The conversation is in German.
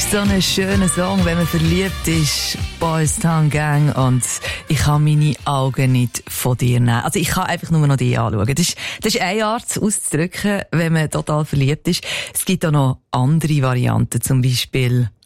So ein schöner Song, wenn man verliebt ist. Boys Town Gang. Und ich kann meine Augen nicht von dir nehmen. Also ich kann einfach nur noch dich anschauen. Das ist eine Art auszudrücken, wenn man total verliebt ist. Es gibt auch noch andere Varianten. Zum Beispiel